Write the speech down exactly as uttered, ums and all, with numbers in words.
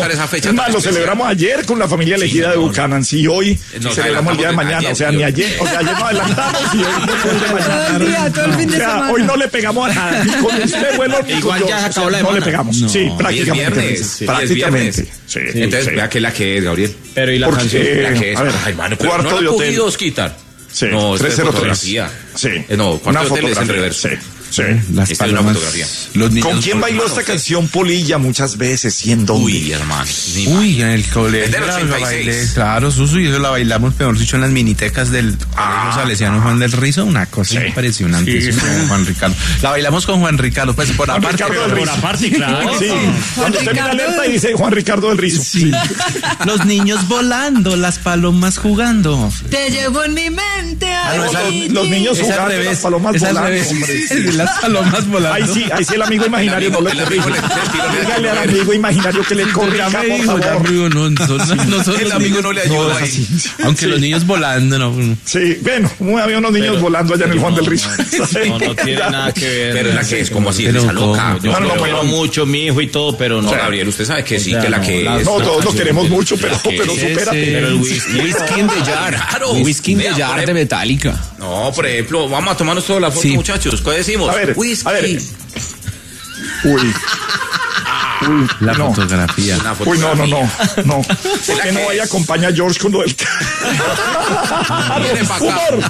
usar esa fecha. Es más, tan lo especial. celebramos ayer con la familia elegida Sí, de no, Buchanan. Sí, hoy Nos celebramos el día de adelantamos mañana. ayer, O sea, tío. ni ayer, o sea, ayer nos adelantamos y hoy después de mañana. Todo el día, todo el fin de O sea, semana. hoy no le pegamos a nada. Ni con usted, bueno, ni Igual con ya yo. se O sea, acabó la no le semana. pegamos. No. Sí, Hoy es prácticamente. viernes. Sí, Hoy es prácticamente. viernes. Sí, Entonces, sí. vea que la que es, Gabriel. Pero y la Porque, canción. eh, La que es. a ver, Ay, mano, pero cuarto no de la hotel. podido quitar. Sí, No, esto es trescientos tres. fotografía. Sí. Eh, no, cuarto Una de hotel es en fotografía. reverso. Sí, sí. Las Esta es una palomas, fotografía. los niños. ¿Con quién bailó esta canción Polilla muchas veces y en dónde? Uy, hermano. ni Uy, en el colegio. Es del la ochenta y bailé. seis. Claro, Susu, y eso la bailamos, peor dicho, en las minitecas del Colegio Salesiano Juan del Rizo. Una cosa Sí. impresionante. Sí, eso, sí. con Juan Ricardo. La bailamos con Juan Ricardo, pues por Juan aparte. Ricardo del pero- Rizo. Por aparte, claro. Sí, cuando usted mira Ricardo. alerta y dice Juan Ricardo del Rizo. Sí. Los niños volando, las palomas jugando. Te llevo en mi mente. Ah, no, ay, esa- mi los niños Es al jugando, revés. las palomas Es al volando, revés. hombre. Las palomas volando. Ahí sí, ahí sí el amigo imaginario no le El corrige. amigo le- le tiró la- Dígale al amigo imaginario que le Ya corrija, me por dijo, ya favor. me dijo, no, no son, no son El los amigo niños- no le ayuda No, ahí. así. Aunque los niños volando, no. Sí, bueno, como había unos niños volando allá en el Juan del Rizo. No, no tiene nada que ver. Pero la que es como así, Pero esa loca. ¿cómo? Yo No, no, lo no, quiero no. mucho, mi hijo y todo, pero no. No, Gabriel, usted sabe que sí, O sea, que la no, que la- es. No, todos lo queremos mucho, pero, que pero es supérate. Pero el whisky. Whisky in the Jar. Claro. Whisky in the Vea, Jar por de ejemplo- Metallica. No, por ejemplo, vamos a tomarnos toda la foto, Sí. muchachos. ¿Qué decimos? A ver, Whisky. a ver. Uy. Uy, La no. fotografía. Una Uy, no, no, no, fotografía. no. ¿Por qué no vaya a acompañar a George con lo del... Viene pa' acá. Humor.